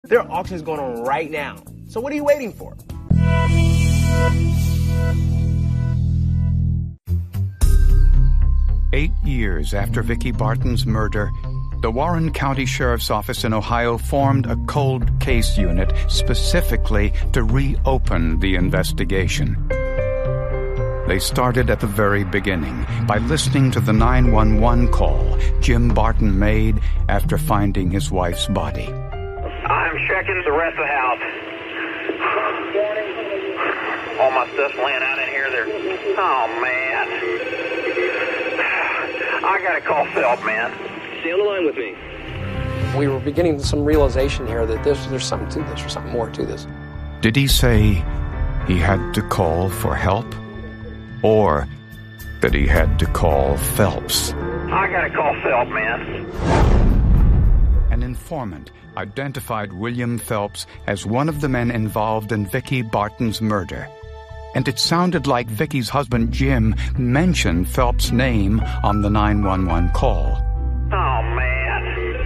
There are auctions going on right now. So what are you waiting for? Eight years after Vicki Barton's murder, the Warren County Sheriff's Office in Ohio formed a cold case unit specifically to reopen the investigation. They started at the very beginning by listening to the 911 call Jim Barton made after finding his wife's body. I'm checking the rest of the house. All my stuff's laying out in here. Oh, man. I gotta call Phelps, man. Stay on the line with me. We were beginning some realization here that there's something to this, or something more to this. Did he say he had to call for help? Or that he had to call Phelps? I gotta call Phelps, man. An informant identified William Phelps as one of the men involved in Vicki Barton's murder. And it sounded like Vicki's husband, Jim, mentioned Phelps' name on the 911 call. Oh, man.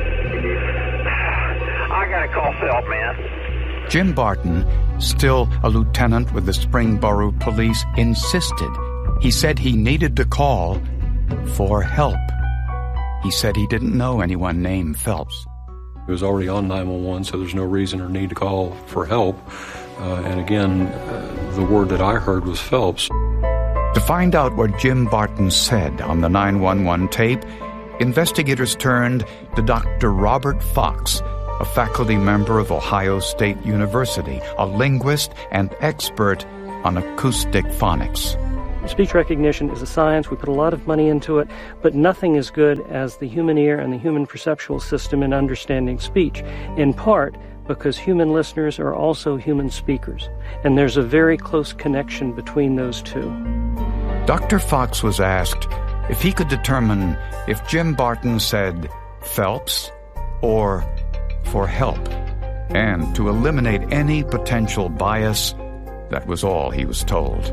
I gotta call Phelps, man. Jim Barton, still a lieutenant with the Springboro Police, insisted. He said he needed to call for help. He said he didn't know anyone named Phelps. It was already on 911, so there's no reason or need to call for help. And again, the word that I heard was Phelps. To find out what Jim Barton said on the 911 tape, investigators turned to Dr. Robert Fox, a faculty member of Ohio State University, a linguist and expert on acoustic phonics. Speech recognition is a science. We put a lot of money into it, but nothing as good as the human ear and the human perceptual system in understanding speech, in part because human listeners are also human speakers, and there's a very close connection between those two. Dr. Fox was asked if he could determine if Jim Barton said Phelps or for help, and to eliminate any potential bias. That was all he was told.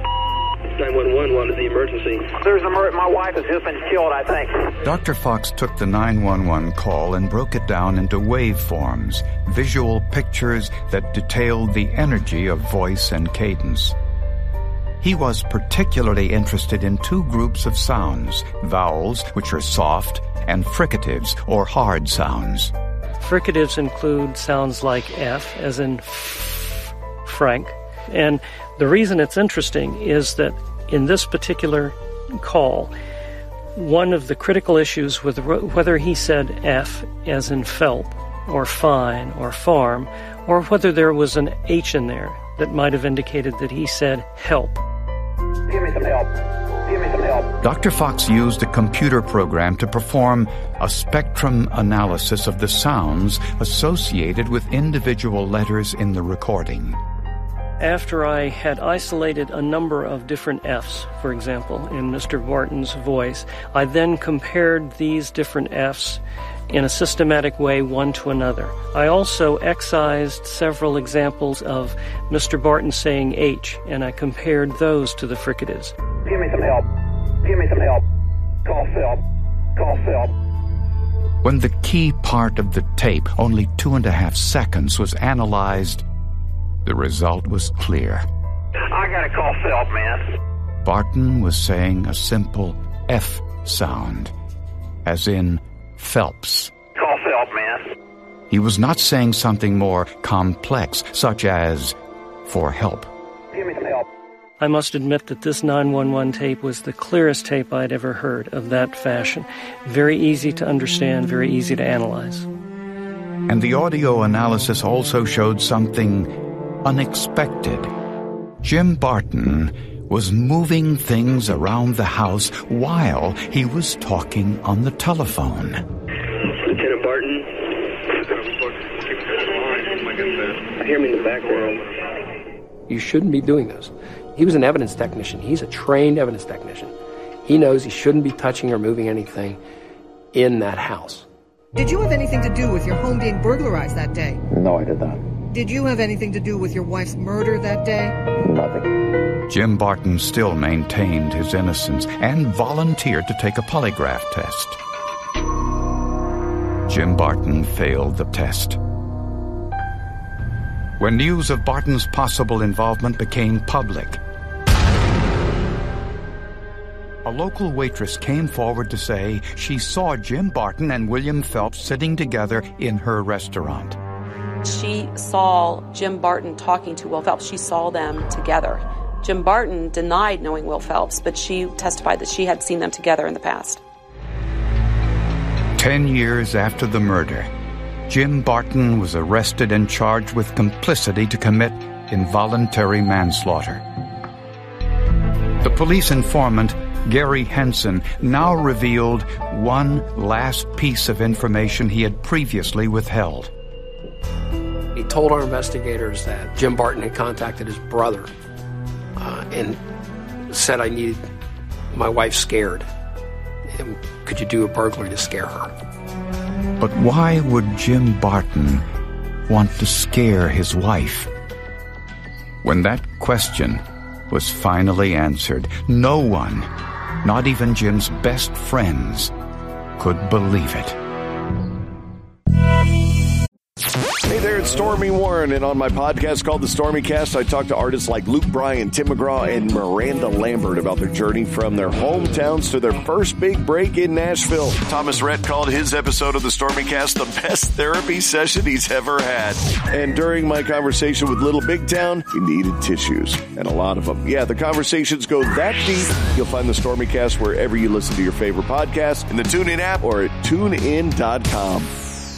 911, what is the emergency? My wife has just been killed, I think. Dr. Fox took the 911 call and broke it down into waveforms, visual pictures that detailed the energy of voice and cadence. He was particularly interested in two groups of sounds, vowels, which are soft, and fricatives, or hard sounds. Fricatives include sounds like F, as in Frank. And the reason it's interesting is that in this particular call, one of the critical issues with whether he said F, as in Phelp, or fine, or farm, or whether there was an H in there that might have indicated that he said help. Give me some help. Give me some help. Dr. Fox used a computer program to perform a spectrum analysis of the sounds associated with individual letters in the recording. After I had isolated a number of different Fs, for example, in Mr. Barton's voice, I then compared these different Fs in a systematic way one to another. I also excised several examples of Mr. Barton saying H, and I compared those to the fricatives. Give me some help. Give me some help. Call Phelps. Call Phelps. When the key part of the tape, only 2.5 seconds, was analyzed, the result was clear. I gotta call Phelps, man. Barton was saying a simple F sound, as in Phelps. Call Phelps, man. He was not saying something more complex, such as for help. Give me some help. I must admit that this 911 tape was the clearest tape I'd ever heard of that fashion. Very easy to understand, very easy to analyze. And the audio analysis also showed something unexpected. Jim Barton was moving things around the house while he was talking on the telephone. Lieutenant Barton. I hear me in the background. You shouldn't be doing this. He was an evidence technician. He's a trained evidence technician. He knows he shouldn't be touching or moving anything in that house. Did you have anything to do with your home being burglarized that day? No, I did not. Did you have anything to do with your wife's murder that day? Nothing. Jim Barton still maintained his innocence and volunteered to take a polygraph test. Jim Barton failed the test. when news of Barton's possible involvement became public. A local waitress came forward to say she saw Jim Barton and William Phelps sitting together in her restaurant. She saw Jim Barton talking to Will Phelps. She saw them together. Jim Barton denied knowing Will Phelps, but she testified that she had seen them together in the past. 10 years after the murder, Jim Barton was arrested and charged with complicity to commit involuntary manslaughter. The police informant, Gary Henson, now revealed one last piece of information he had previously withheld. He told our investigators that Jim Barton had contacted his brother and said, I needed my wife scared. And could you do a burglary to scare her? But why would Jim Barton want to scare his wife? When that question was finally answered, no one, not even Jim's best friends, could believe it. Hey there, it's Stormy Warren, and on my podcast called The Stormy Cast, I talk to artists like Luke Bryan, Tim McGraw, and Miranda Lambert about their journey from their hometowns to their first big break in Nashville. Thomas Rhett called his episode of The Stormy Cast the best therapy session he's ever had. And during my conversation with Little Big Town, he needed tissues, and a lot of them. Yeah, the conversations go that deep. You'll find The Stormy Cast wherever you listen to your favorite podcast, in the TuneIn app, or at TuneIn.com.